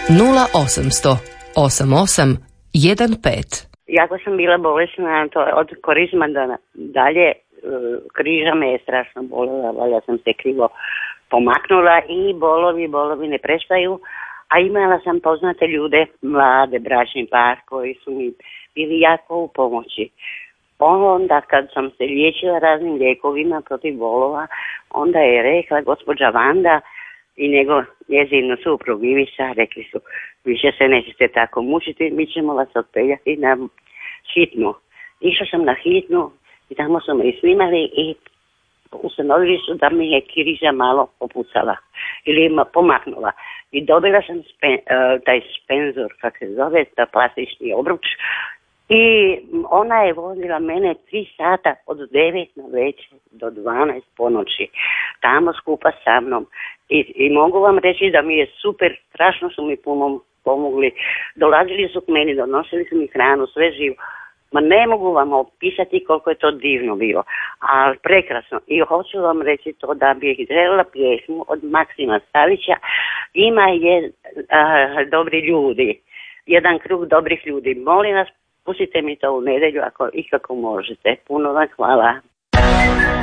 0800 88 15. Jako sam bila bolesna, to je od korizma dalje, križa me je strašno bolela, valjda sam se krivo pomaknula i bolovi ne prestaju, a imala sam poznate ljude, mlade, bračni par koji su mi bili jako u pomoći. Onda kad sam se liječila raznim lijekovima protiv bolova, onda je rekla gospođa Vanda i njezino suprug Ivica, rekli su, više se nećete tako mučiti, mi ćemo vas otpeljati na hitnu. Išla sam na hitnu i tamo su me snimali i ustanovili su da mi je križa malo opucala ili pomaknula. I dobila sam taj spenzor, kako se zove, ta plastični obruč. I ona je vozila mene 3 sata od 9 na večer do 12 po noći, tamo skupa sa mnom. I mogu vam reći da mi je super, strašno su mi puno pomogli. Dolazili su k meni, donosili su mi hranu, sve živo. Ma ne mogu vam opisati koliko je to divno bilo, ali prekrasno. I hoću vam reći to da bih željela pjesmu od Maksima Savića. Ima je dobri ljudi, jedan krug dobrih ljudi. Molim vas, pustite mi to u nedjelju ako ikako možete. Puno vam hvala.